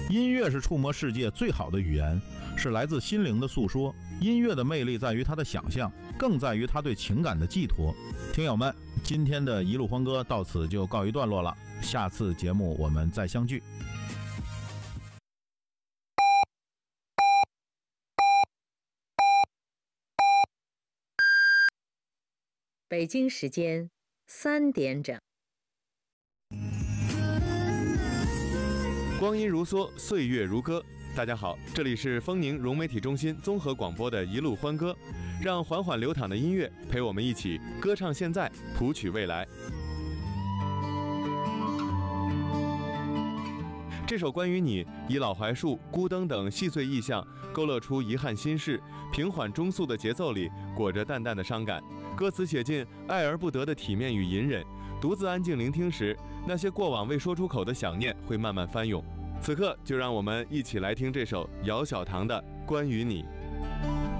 音乐是触摸世界最好的语言，是来自心灵的诉说。音乐的魅力在于它的想象，更在于它对情感的寄托。听友们，今天的一路欢歌到此就告一段落了，下次节目我们再相聚。 北京时间3点整。 光阴如梭，岁月如歌。大家好，这里是丰宁融媒体中心综合广播的一路欢歌，让缓缓流淌的音乐陪我们一起歌唱现在，谱曲未来。这首关于你，以老槐树、孤灯等细碎意象，勾勒出遗憾心事，平缓中速的节奏里裹着淡淡的伤感。歌词写尽爱而不得的体面与隐忍，独自安静聆听时，那些过往未说出口的想念会慢慢翻涌。此刻就让我们一起来听这首姚小棠的《关于你》。